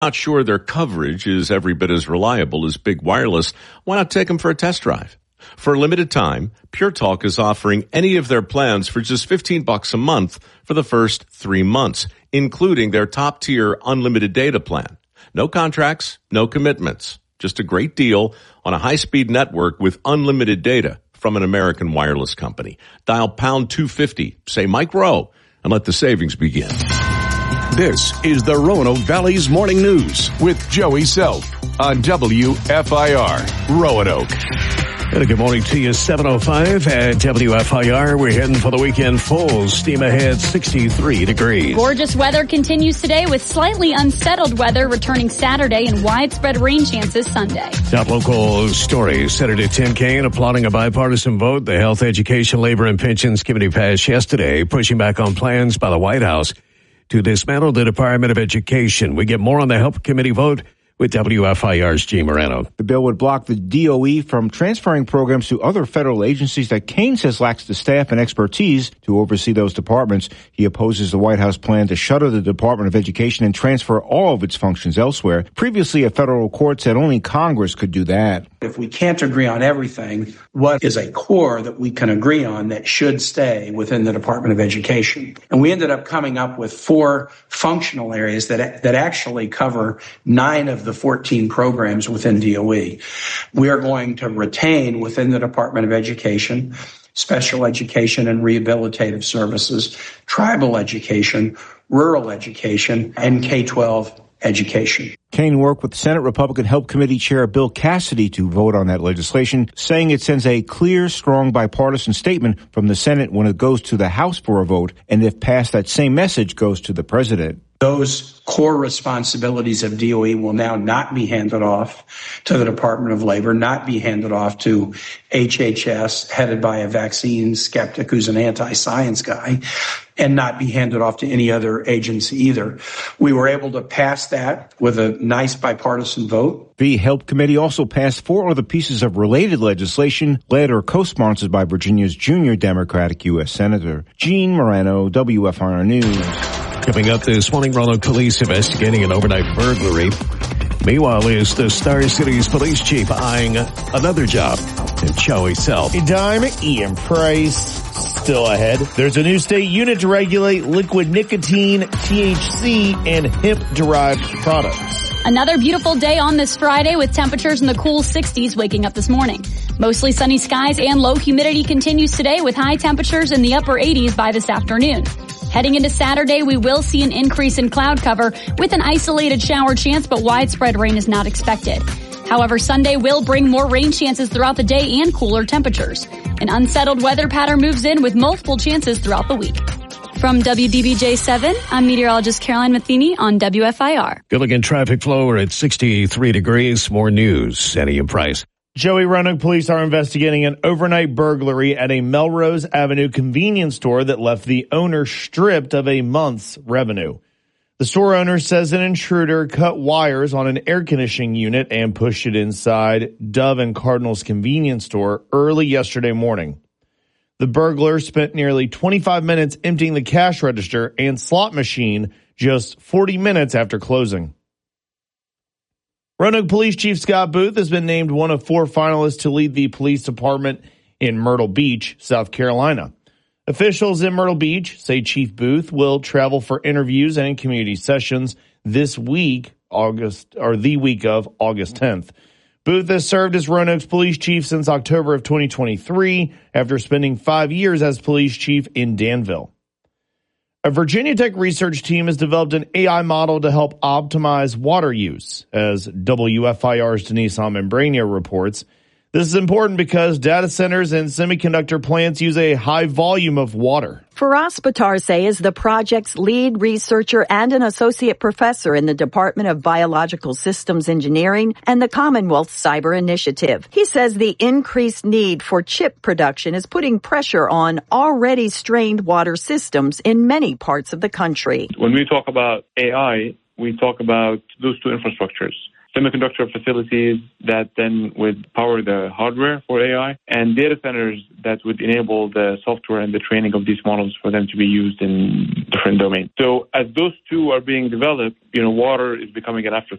Not sure their coverage is every bit as reliable as big wireless. Why not take them for a test drive? For a limited time, Pure Talk is offering any of their plans for just $15 a month for the first 3 months, including their top-tier unlimited data plan. No contracts, no commitments. Just a great deal on a high-speed network with unlimited data from an American wireless company. Dial pound 250, say Mike Rowe, and let the savings begin. This is the Roanoke Valley's Morning News with Joey Self on WFIR Roanoke. And a good morning to you, 7:05 at WFIR. We're heading for the weekend full steam ahead, 63 degrees. Gorgeous weather continues today with slightly unsettled weather returning Saturday and widespread rain chances Sunday. Top local stories. Senator Tim Kaine applauding a bipartisan vote. The Health, Education, Labor, and Pensions Committee passed yesterday, pushing back on plans by the White House to dismantle the Department of Education. We get more on the Health Committee vote with WFIR's Gene Morano. The bill would block the DOE from transferring programs to other federal agencies that Kaine says lacks the staff and expertise to oversee those departments. He opposes the White House plan to shutter the Department of Education and transfer all of its functions elsewhere. Previously, a federal court said only Congress could do that. If we can't agree on everything, what is a core that we can agree on that should stay within the Department of Education? And we ended up coming up with 4 functional areas that actually cover 9 of the 14 programs within DOE. We are going to retain within the Department of Education special education and rehabilitative services, tribal education, rural education, and K-12 education. Kaine worked with Senate Republican Help Committee Chair Bill Cassidy to vote on that legislation, saying it sends a clear, strong bipartisan statement from the Senate when it goes to the House for a vote, and if passed, that same message goes to the president. Those core responsibilities of DOE will now not be handed off to the Department of Labor, not be handed off to HHS, headed by a vaccine skeptic who's an anti-science guy, and not be handed off to any other agency either. We were able to pass that with a nice bipartisan vote. The Help Committee also passed 4 other pieces of related legislation, led or co-sponsored by Virginia's junior Democratic U.S. Senator. Gene Morano, WFIR News. Coming up this morning, Roanoke police investigating an overnight burglary. Meanwhile, is the Star City's police chief eyeing another job in Joey Self. Hey, Dime, Ian Price, still ahead. There's a new state unit to regulate liquid nicotine, THC, and hemp-derived products. Another beautiful day on this Friday with temperatures in the cool 60s waking up this morning. Mostly sunny skies and low humidity continues today with high temperatures in the upper 80s by this afternoon. Heading into Saturday, we will see an increase in cloud cover with an isolated shower chance, but widespread rain is not expected. However, Sunday will bring more rain chances throughout the day and cooler temperatures. An unsettled weather pattern moves in with multiple chances throughout the week. From WDBJ7, I'm meteorologist Caroline Matheny on WFIR. Good looking traffic flow. We're at 63 degrees. More news. Ian Price. Joey, Roanoke police are investigating an overnight burglary at a Melrose Avenue convenience store that left the owner stripped of a month's revenue. The store owner says an intruder cut wires on an air conditioning unit and pushed it inside Dove and Cardinal's convenience store early yesterday morning. The burglar spent nearly 25 minutes emptying the cash register and slot machine just 40 minutes after closing. Roanoke Police Chief Scott Booth has been named one of 4 finalists to lead the police department in Myrtle Beach, South Carolina. Officials in Myrtle Beach say Chief Booth will travel for interviews and community sessions this week, the week of August 10th. Booth has served as Roanoke's police chief since October of 2023 after spending 5 years as police chief in Danville. A Virginia Tech research team has developed an AI model to help optimize water use, as WFIR's Denise Amembrania reports. This is important because data centers and semiconductor plants use a high volume of water. Firas Batarse is the project's lead researcher and an associate professor in the Department of Biological Systems Engineering and the Commonwealth Cyber Initiative. He says the increased need for chip production is putting pressure on already strained water systems in many parts of the country. When we talk about AI, we talk about those 2 infrastructures. semiconductor facilities that then would power the hardware for AI, and data centers that would enable the software and the training of these models for them to be used in different domains. So as those two are being developed, water is becoming an afterthought.